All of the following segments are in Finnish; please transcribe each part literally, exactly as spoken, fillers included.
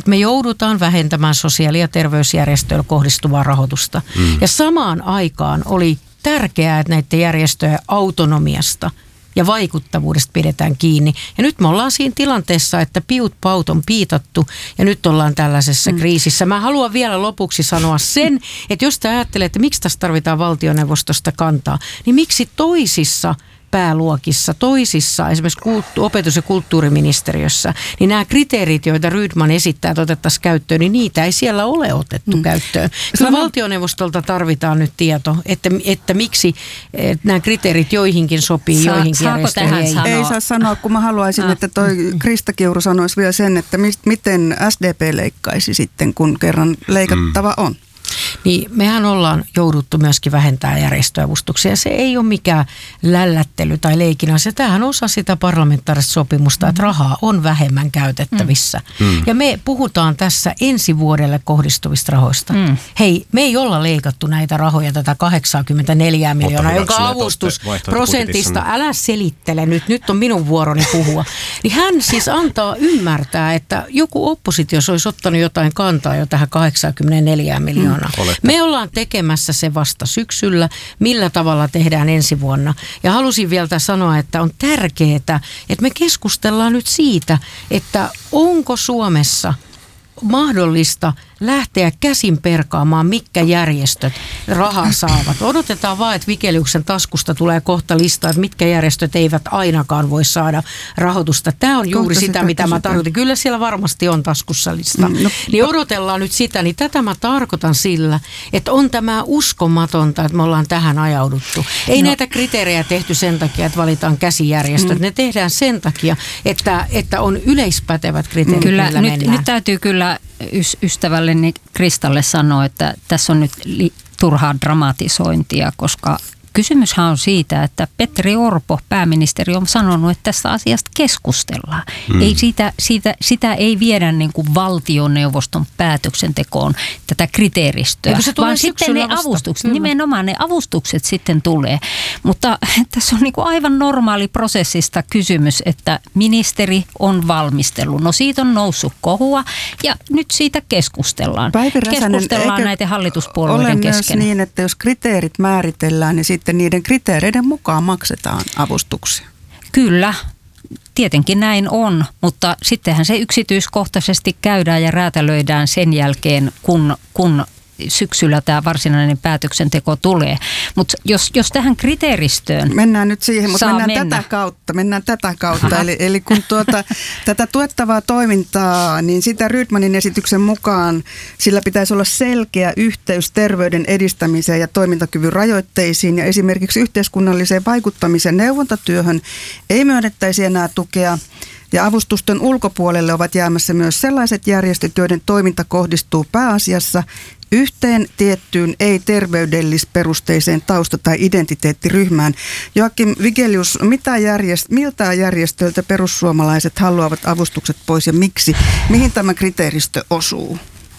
että me joudutaan vähentämään sosiaali- ja terveysjärjestöille kohdistuvaa rahoitusta. Mm. Ja samaan aikaan oli tärkeää, että näiden järjestöjen autonomiasta ja vaikuttavuudesta pidetään kiinni. Ja nyt me ollaan siinä tilanteessa, että piut paut on piitattu ja nyt ollaan tällaisessa mm. kriisissä. Mä haluan vielä lopuksi sanoa sen, että jos te ajattelette, että miksi tässä tarvitaan valtioneuvostosta kantaa, niin miksi toisissa pääluokissa, toisissa, esimerkiksi kulttu- opetus- ja kulttuuriministeriössä, niin nämä kriteerit, joita Rydman esittää, että otettaisiin käyttöön, niin niitä ei siellä ole otettu mm. käyttöön. Kyllä valtioneuvostolta tarvitaan nyt tieto, että, että miksi että nämä kriteerit joihinkin sopii, Sa- joihinkin järjestöihin ei. Sanoa? Ei saa sanoa, kun mä haluaisin, ah. että toi Krista Kiuru sanoisi vielä sen, että mi- miten S D P leikkaisi sitten, kun kerran leikattava mm. on. Niin mehän ollaan jouduttu myöskin vähentämään järjestöavustuksia. Se ei ole mikään lällättely tai leikin asia. Tämähän on osa sitä parlamentaarista sopimusta, että rahaa on vähemmän käytettävissä. Mm. Ja me puhutaan tässä ensi vuodelle kohdistuvista rahoista. Mm. Hei, me ei olla leikattu näitä rahoja, tätä kahdeksankymmentäneljä miljoonaa, joka avustusprosentista, älä selittele nyt, nyt on minun vuoroni puhua. Niin hän siis antaa ymmärtää, että joku oppositiossa olisi ottanut jotain kantaa jo tähän kahdeksankymmentäneljä miljoonaa. Olette. Me ollaan tekemässä se vasta syksyllä, millä tavalla tehdään ensi vuonna. Ja halusin vielä sanoa, että on tärkeää, että me keskustellaan nyt siitä, että onko Suomessa mahdollista lähteä käsin perkaamaan, mitkä järjestöt rahaa saavat. Odotetaan vaan, että Vigeliuksen taskusta tulee kohta lista, että mitkä järjestöt eivät ainakaan voi saada rahoitusta. Tämä on juuri sitä, sitä, mitä mä tarkoitan. Kyllä siellä varmasti on taskussa lista. Mm, no, niin odotellaan nyt sitä, niin tätä mä tarkoitan sillä, että on tämä uskomatonta, että me ollaan tähän ajauduttu. Ei no. näitä kriteerejä tehty sen takia, että valitaan käsijärjestöt. Mm. Ne tehdään sen takia, että, että on yleispätevät kriteerit, kyllä, millä nyt, mennään. Nyt täytyy kyllä ystävälleni Kristalle sanoa, että tässä on nyt li- turhaa dramatisointia, koska kysymyshän on siitä, että Petteri Orpo, pääministeri, on sanonut, että tästä asiasta keskustellaan. Mm. Ei siitä, siitä, sitä ei viedä niin kuin valtioneuvoston päätöksentekoon tätä kriteeristöä, vaan sitten ne avustukset, mm. nimenomaan ne avustukset sitten tulee. Mutta tässä on niin kuin aivan normaali prosessista kysymys, että ministeri on valmistellut. No siitä on noussut kohua ja nyt siitä keskustellaan. Päivi Räsänen, keskustellaan näiden hallituspuolueiden kesken. Ole myös niin, että jos kriteerit määritellään, niin sitten niiden kriteereiden mukaan maksetaan avustuksia. Kyllä, tietenkin näin on, mutta sittenhän se yksityiskohtaisesti käydään ja räätälöidään sen jälkeen, kun, kun syksyllä tämä varsinainen päätöksenteko tulee. Mutta jos, jos tähän kriteeristöön mennään nyt siihen, mutta mennään mennä. tätä kautta. Mennään tätä kautta. Eli, eli kun tuota, tätä tuettavaa toimintaa, niin sitä Rydmanin esityksen mukaan sillä pitäisi olla selkeä yhteys terveyden edistämiseen ja toimintakyvyn rajoitteisiin ja esimerkiksi yhteiskunnalliseen vaikuttamisen neuvontatyöhön ei myönnettäisi enää tukea. Ja avustusten ulkopuolelle ovat jäämässä myös sellaiset järjestöt, joiden toiminta kohdistuu pääasiassa yhteen tiettyyn ei-terveydellisperusteiseen tausta- tai identiteettiryhmään. Joakim Vigelius, mitä järjest- miltä järjestöiltä perussuomalaiset haluavat avustukset pois ja miksi? Mihin tämä kriteeristö osuu?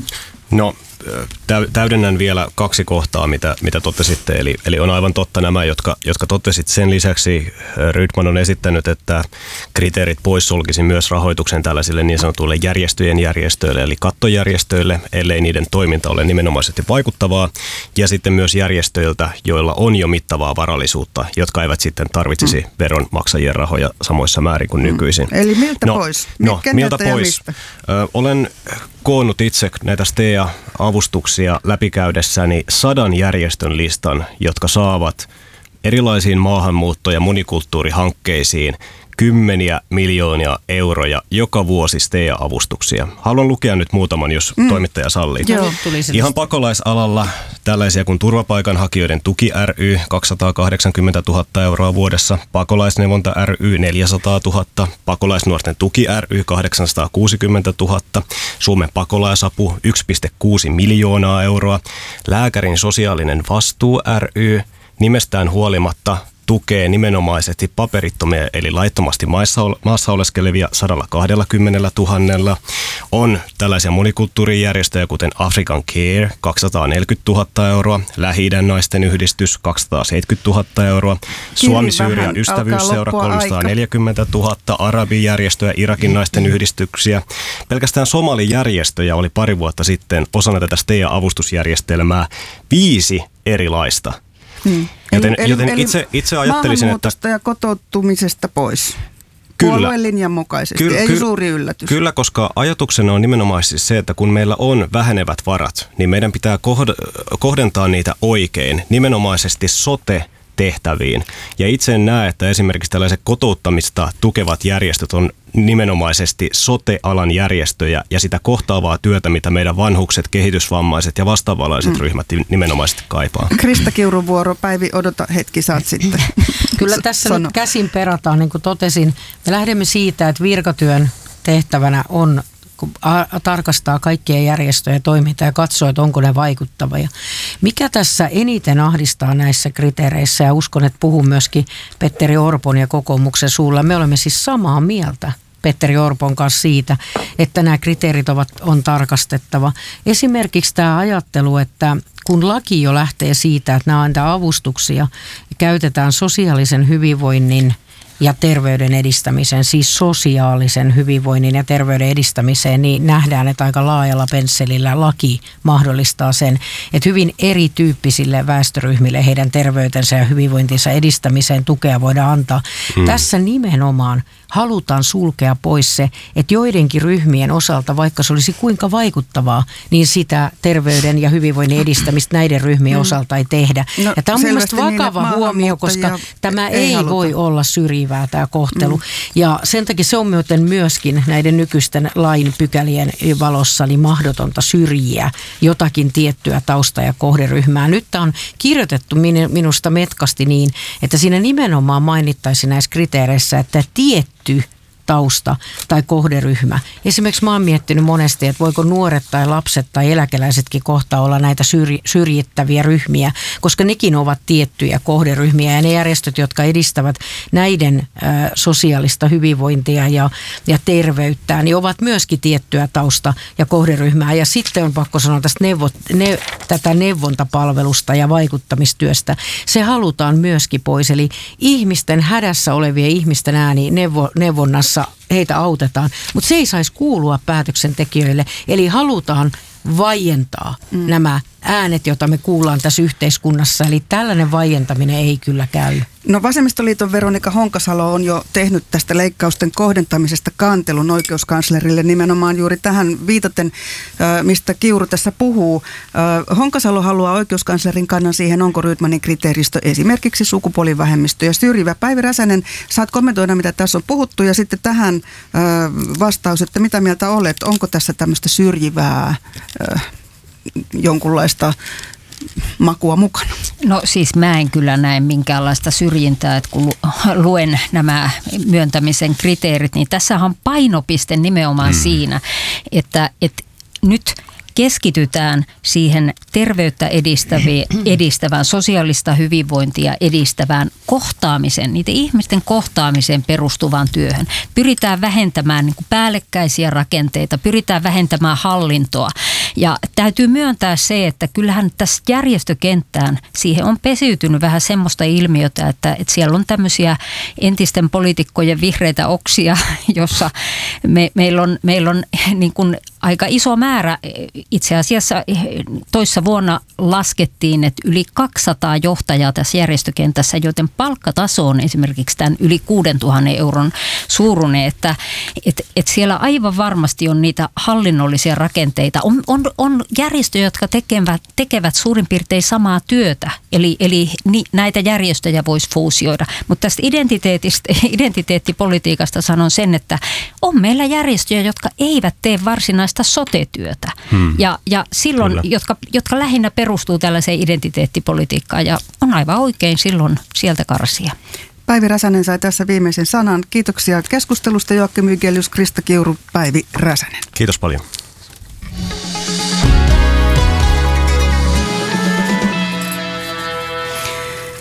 No, täydennän vielä kaksi kohtaa, mitä, mitä totesitte. Eli, eli on aivan totta nämä, jotka, jotka totesit. Sen lisäksi Rydman on esittänyt, että kriteerit poissulkisi myös rahoituksen tällaisille niin sanotuille järjestöjen järjestöille, eli kattojärjestöille, ellei niiden toiminta ole nimenomaisesti vaikuttavaa. Ja sitten myös järjestöiltä, joilla on jo mittavaa varallisuutta, jotka eivät sitten tarvitsisi mm. veronmaksajien rahoja samoissa määrin kuin nykyisin. Mm. Eli miltä no, pois? No, miltä pois? Ö, olen koonnut itse näitä STEA-avustuksia läpikäydessäni sadan järjestön listan, jotka saavat erilaisiin maahanmuutto- ja monikulttuurihankkeisiin kymmeniä miljoonia euroja joka vuosi STEA-avustuksia. Haluan lukea nyt muutaman, jos mm. toimittaja sallii. Joo. Ihan pakolaisalalla tällaisia kuin Turvapaikanhakijoiden tuki ry kaksisataakahdeksankymmentätuhatta euroa vuodessa, Pakolaisneuvonta ry neljäsataatuhatta, Pakolaisnuorten tuki ry kahdeksansataakuusikymmentätuhatta, Suomen pakolaisapu yksi pilkku kuusi miljoonaa euroa, Lääkärin sosiaalinen vastuu ry nimestään huolimatta tukee nimenomaisesti paperittomia eli laittomasti maassa, maassa oleskelevia sata kaksikymmentätuhatta. On tällaisia monikulttuurijärjestöjä kuten African Care kaksisataaneljäkymmentätuhatta euroa, Lähi-idän naisten yhdistys kaksisataaseitsemänkymmentätuhatta euroa, Suomi-Syyria ystävyysseura kolmesataaneljäkymmentätuhatta, arabijärjestöjä, Irakin naisten yhdistyksiä. Pelkästään somalijärjestöjä oli pari vuotta sitten osana tätä S T E A-avustusjärjestelmää viisi erilaista. Hmm. Joten, eli, joten eli itse, itse ajattelisin, että ja kotoutumisesta pois. Kyllä. Puolueen linjan mukaisesti, Kyllä, ei kyllä, suuri yllätys. Kyllä, koska ajatuksena on nimenomaan siis se, että kun meillä on vähenevät varat, niin meidän pitää kohdentaa niitä oikein, nimenomaisesti sote tehtäviin. Ja itse en näe, että esimerkiksi tällaiset kotouttamista tukevat järjestöt on nimenomaisesti sote-alan järjestöjä ja sitä kohtaavaa työtä, mitä meidän vanhukset, kehitysvammaiset ja vastaavanlaiset mm. ryhmät nimenomaisesti kaipaa. Krista Kiurun vuoro, Päivi, odota hetki, saat sitten. Kyllä tässä Sano. nyt käsin perataan, niin kuin totesin. Me lähdemme siitä, että virkatyön tehtävänä on tarkastaa kaikkien järjestöjen toimintaa ja katsoa, että onko ne vaikuttavia. Mikä tässä eniten ahdistaa näissä kriteereissä, ja uskon, että puhun myöskin Petteri Orpon ja kokoomuksen suulla, me olemme siis samaa mieltä Petteri Orpon kanssa siitä, että nämä kriteerit ovat, on tarkastettava. Esimerkiksi tämä ajattelu, että kun laki jo lähtee siitä, että nämä antaa avustuksia ja käytetään sosiaalisen hyvinvoinnin ja terveyden edistämiseen, siis sosiaalisen hyvinvoinnin ja terveyden edistämiseen, niin nähdään, että aika laajalla pensselillä laki mahdollistaa sen, että hyvin erityyppisille väestöryhmille heidän terveytensä ja hyvinvointinsa edistämiseen tukea voidaan antaa. Hmm. Tässä nimenomaan halutaan sulkea pois se, että joidenkin ryhmien osalta, vaikka se olisi kuinka vaikuttavaa, niin sitä terveyden ja hyvinvoinnin edistämistä näiden ryhmien mm. osalta ei tehdä. No, ja tämä on mielestäni vakava niin, huomio, koska tämä ei, ei voi olla syrjivää tämä kohtelu. Mm. Ja sen takia se on myöten myöskin näiden nykyisten lain pykälien valossa niin mahdotonta syrjiä jotakin tiettyä tausta- ja kohderyhmää. Nyt tämä on kirjoitettu minusta metkasti niin, että siinä nimenomaan mainittaisiin näissä kriteereissä, että tietty tausta tai kohderyhmä. Esimerkiksi mä oon miettinyt monesti, että voiko nuoret tai lapset tai eläkeläisetkin kohta olla näitä syrj- syrjittäviä ryhmiä, koska nekin ovat tiettyjä kohderyhmiä ja ne järjestöt, jotka edistävät näiden ä, sosiaalista hyvinvointia ja, ja terveyttä, niin ovat myöskin tiettyä tausta- ja kohderyhmää. Ja sitten on pakko sanoa tästä neuvo, ne, tätä neuvontapalvelusta ja vaikuttamistyöstä. Se halutaan myöskin pois, eli ihmisten hädässä olevien ihmisten ääni neuvo, neuvonnassa heitä autetaan, mutta se ei saisi kuulua päätöksentekijöille. Eli halutaan vaientaa mm. nämä äänet, joita me kuullaan tässä yhteiskunnassa. Eli tällainen vaientaminen ei kyllä käy. No Vasemmistoliiton Veronika Honkasalo on jo tehnyt tästä leikkausten kohdentamisesta kantelun oikeuskanslerille nimenomaan juuri tähän viitaten, mistä Kiuru tässä puhuu. Honkasalo haluaa oikeuskanslerin kannan siihen, onko Rydmanin kriteeristö esimerkiksi sukupuolivähemmistö ja syrjivä. Päivi Räsänen, saat kommentoida, mitä tässä on puhuttu, ja sitten tähän vastaus, että mitä mieltä olet, onko tässä tämmöistä syrjivää jonkunlaista makua mukana? No siis mä en kyllä näe minkäänlaista syrjintää, että kun luen nämä myöntämisen kriteerit, niin tässähän on painopiste nimenomaan mm. siinä, että, että nyt keskitytään siihen terveyttä edistävään, sosiaalista hyvinvointia edistävään kohtaamiseen, niiden ihmisten kohtaamiseen perustuvaan työhön. Pyritään vähentämään niin kuin päällekkäisiä rakenteita, pyritään vähentämään hallintoa. Ja täytyy myöntää se, että kyllähän tässä järjestökenttään siihen on pesiytynyt vähän semmoista ilmiötä, että, että siellä on tämmöisiä entisten poliitikkojen vihreitä oksia, jossa me, meillä on, meillä on niin kuin aika iso määrä. Itse asiassa toissa vuonna laskettiin, että yli kaksisataa johtajaa tässä järjestökentässä, joten palkkataso on esimerkiksi tämän yli kuusituhatta euron suuruinen, että et, et siellä aivan varmasti on niitä hallinnollisia rakenteita. On, on, on järjestöjä, jotka tekevät, tekevät suurin piirtein samaa työtä, eli, eli ni, näitä järjestöjä voisi fuusioida, mutta tästä identiteetistä, identiteettipolitiikasta sanon sen, että on meillä järjestöjä, jotka eivät tee varsinaista sote-työtä. Hmm. Ja, ja silloin, jotka, jotka lähinnä perustuu tällaiseen identiteettipolitiikkaan, ja on aivan oikein silloin sieltä karsia. Päivi Räsänen sai tässä viimeisen sanan. Kiitoksia keskustelusta, Joakim Vigelius, Krista Kiuru, Päivi Räsänen. Kiitos paljon.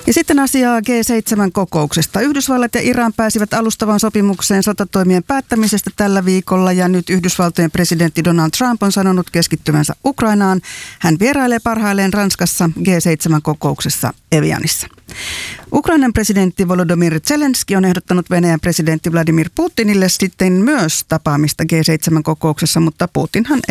Ja sitten asiaa G seitsemän kokouksesta. Yhdysvallat ja Iran pääsivät alustavaan sopimukseen sotatoimien päättämisestä tällä viikolla ja nyt Yhdysvaltojen presidentti Donald Trump on sanonut keskittyvänsä Ukrainaan. Hän vierailee parhailleen Ranskassa G seitsemän kokouksessa Evianissa. Ukrainan presidentti Volodymyr Zelenski on ehdottanut Venäjän presidentti Vladimir Putinille sitten myös tapaamista G seitsemän kokouksessa, mutta Putinhan